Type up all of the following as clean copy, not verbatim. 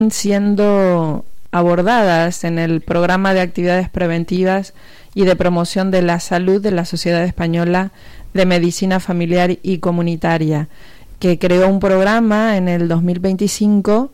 siendo abordadas en el programa de actividades preventivas y de promoción de la salud de la Sociedad Española de Medicina Familiar y Comunitaria, que creó un programa en el 2025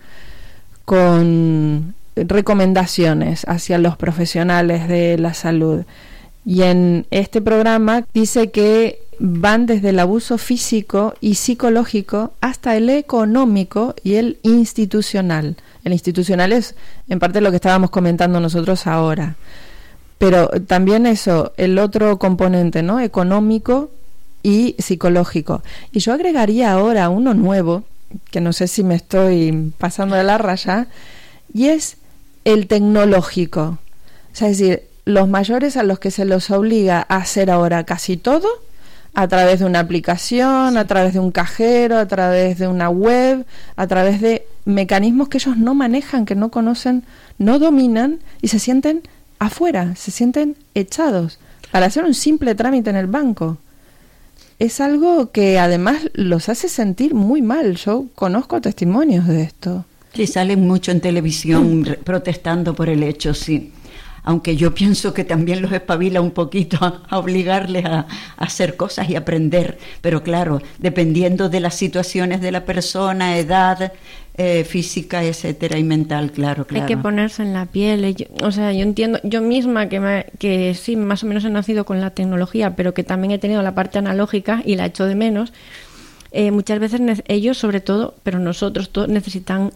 con recomendaciones hacia los profesionales de la salud. Y en este programa dice que van desde el abuso físico y psicológico hasta el económico y el institucional. El institucional es en parte lo que estábamos comentando nosotros ahora. Pero también eso, el otro componente, ¿no? Económico y psicológico. Y yo agregaría ahora uno nuevo, que no sé si me estoy pasando de la raya, y es el tecnológico. O sea, es decir, los mayores a los que se los obliga a hacer ahora casi todo a través de una aplicación, a través de un cajero, a través de una web, a través de mecanismos que ellos no manejan, que no conocen, no dominan, y se sienten afuera, se sienten echados para hacer un simple trámite en el banco. Es algo que además los hace sentir muy mal. Yo conozco testimonios de esto. Sí, salen mucho en televisión protestando por el hecho, sí. Aunque yo pienso que también los espabila un poquito a obligarles a hacer cosas y aprender. Pero claro, dependiendo de las situaciones de la persona, edad, física, etcétera, y mental, claro. Hay que ponerse en la piel. Yo entiendo, yo misma que sí, más o menos he nacido con la tecnología, pero que también he tenido la parte analógica y la echo de menos. Muchas veces ellos, sobre todo, pero nosotros todos necesitan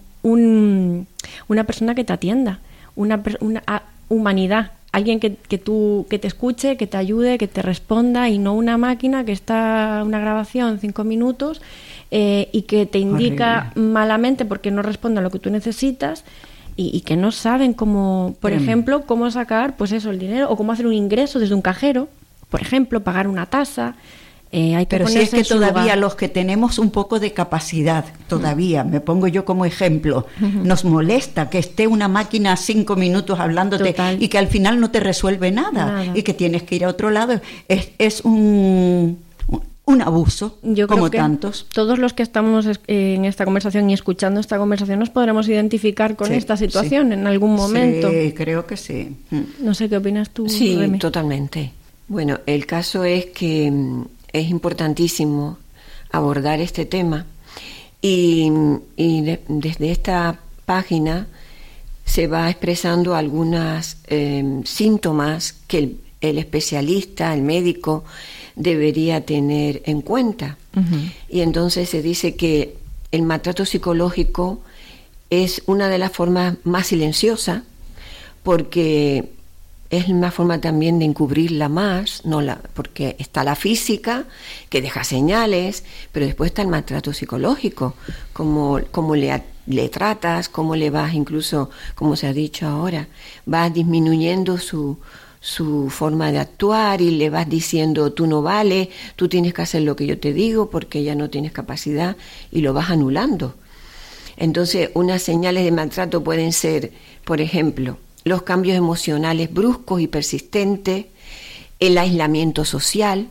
una persona que te atienda, una humanidad, alguien que te escuche, que te ayude, que te responda, y no una máquina que está una grabación 5 minutos y que te indica malamente porque no responde a lo que tú necesitas, y que no saben cómo, por ejemplo, cómo sacar pues eso, el dinero, o cómo hacer un ingreso desde un cajero, por ejemplo, pagar una tasa. Hay que pero si es que todavía los que tenemos un poco de capacidad, todavía, me pongo yo como ejemplo, nos molesta que esté una máquina 5 minutos hablándote. Total. Y que al final no te resuelve nada. Y que tienes que ir a otro lado. Es un abuso, yo como creo que tantos. Todos los que estamos en esta conversación y escuchando esta conversación nos podremos identificar con esta situación en algún momento. Sí, creo que sí. No sé qué opinas tú, Sí, Remy. Totalmente. Bueno, el caso es que es importantísimo abordar este tema y desde esta página se va expresando algunos síntomas que el especialista, el médico, debería tener en cuenta. Y entonces se dice que el maltrato psicológico es una de las formas más silenciosas, porque es una forma también de encubrirla más, porque está la física, que deja señales, pero después está el maltrato psicológico, cómo le tratas, cómo le vas, incluso, como se ha dicho ahora, vas disminuyendo su forma de actuar y le vas diciendo, tú no vales, tú tienes que hacer lo que yo te digo porque ya no tienes capacidad, y lo vas anulando. Entonces, unas señales de maltrato pueden ser, por ejemplo, los cambios emocionales bruscos y persistentes, el aislamiento social,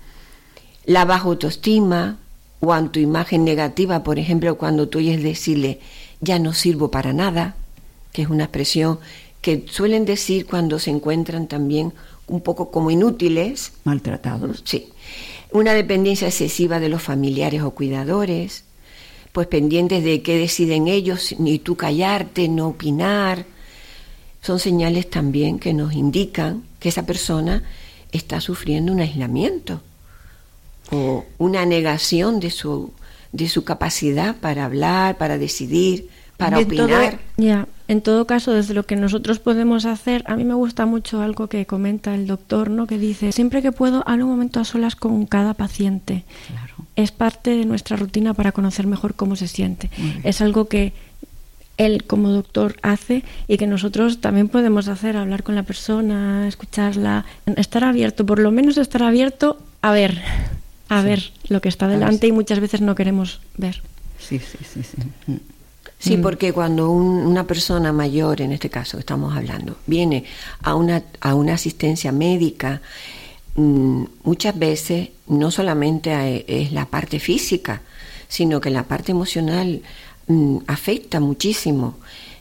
la baja autoestima o autoimagen negativa, por ejemplo, cuando tú oyes decirle, ya no sirvo para nada, que es una expresión que suelen decir cuando se encuentran también un poco como inútiles. Maltratados. Sí. Una dependencia excesiva de los familiares o cuidadores, pues pendientes de qué deciden ellos, ni tú callarte, no opinar. Son señales también que nos indican que esa persona está sufriendo un aislamiento o una negación de su capacidad para hablar, para decidir, para opinar. En todo caso, desde lo que nosotros podemos hacer, a mí me gusta mucho algo que comenta el doctor, ¿no? Que dice, siempre que puedo, hablo un momento a solas con cada paciente. Claro. Es parte de nuestra rutina para conocer mejor cómo se siente. Es algo que él como doctor hace y que nosotros también podemos hacer, hablar con la persona, escucharla, estar abierto, por lo menos estar abierto a ver lo que está delante, y muchas veces no queremos ver. Sí. Sí, porque cuando una persona mayor, en este caso estamos hablando, viene a una asistencia médica, muchas veces no solamente es la parte física, sino que la parte emocional afecta muchísimo.